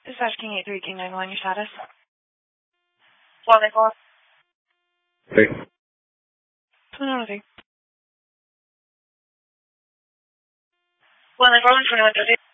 Dispatch King 83, King 91, your status? 194. 3. 2103. 194, 2130.